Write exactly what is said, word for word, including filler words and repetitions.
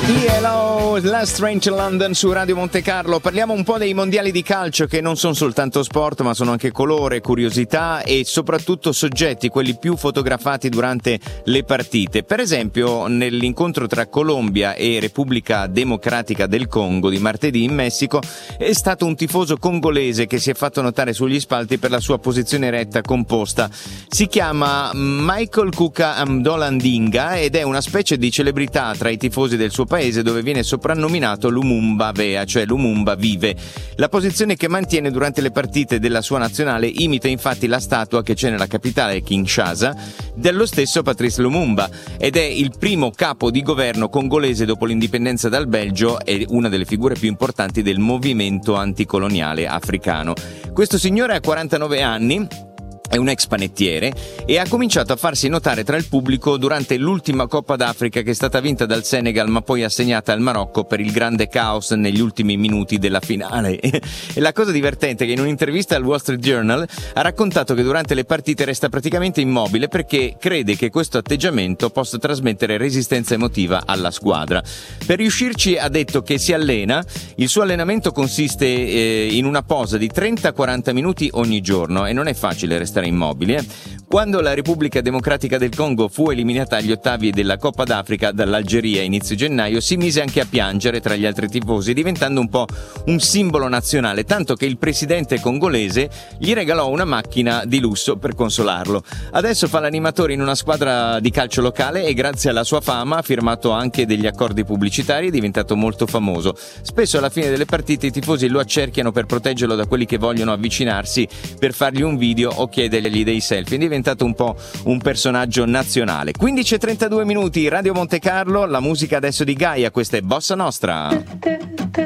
Hello, Last Train to London su Radio Monte Carlo. Parliamo un po' dei mondiali di calcio, che non sono soltanto sport ma sono anche colore, curiosità e soprattutto soggetti, quelli più fotografati durante le partite. Per esempio nell'incontro tra Colombia e Repubblica Democratica del Congo di martedì in Messico è stato un tifoso congolese che si è fatto notare sugli spalti per la sua posizione eretta composta. Si chiama Michael Kuka Amdolandinga ed è una specie di celebrità tra i tifosi del suo paese, dove viene soprannominato Lumumba Vea, cioè Lumumba vive. La posizione che mantiene durante le partite della sua nazionale imita infatti la statua che c'è nella capitale Kinshasa dello stesso Patrice Lumumba, ed è il primo capo di governo congolese dopo l'indipendenza dal Belgio e una delle figure più importanti del movimento anticoloniale africano. Questo signore ha quarantanove anni, è un ex panettiere e ha cominciato a farsi notare tra il pubblico durante l'ultima Coppa d'Africa, che è stata vinta dal Senegal ma poi assegnata al Marocco per il grande caos negli ultimi minuti della finale. E la cosa divertente è che in un'intervista al Wall Street Journal ha raccontato che durante le partite resta praticamente immobile perché crede che questo atteggiamento possa trasmettere resistenza emotiva alla squadra. Per riuscirci ha detto che si allena, il suo allenamento consiste eh, in una posa di trenta quaranta minuti ogni giorno e non è facile restare immobili. Eh. Quando la Repubblica Democratica del Congo fu eliminata agli ottavi della Coppa d'Africa dall'Algeria a inizio gennaio, si mise anche a piangere tra gli altri tifosi, diventando un po' un simbolo nazionale, tanto che il presidente congolese gli regalò una macchina di lusso per consolarlo. Adesso fa l'animatore in una squadra di calcio locale e grazie alla sua fama ha firmato anche degli accordi pubblicitari e è diventato molto famoso. Spesso alla fine delle partite i tifosi lo accerchiano per proteggerlo da quelli che vogliono avvicinarsi per fargli un video o chiedergli dei selfie. È diventato un po' un personaggio nazionale. quindici e trentadue minuti, Radio Monte Carlo, la musica adesso di Gaia, questa è Bossa Nostra.